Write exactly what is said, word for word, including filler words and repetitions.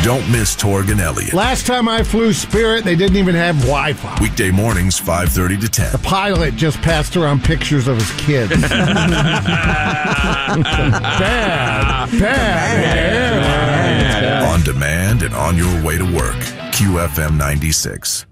Don't miss Torg and Elliott. Last time I flew Spirit, they didn't even have Wi-Fi. Weekday mornings, five thirty to ten. The pilot just passed around pictures of his kids. bad, bad, bad. On demand and on your way to work. Q F M ninety-six.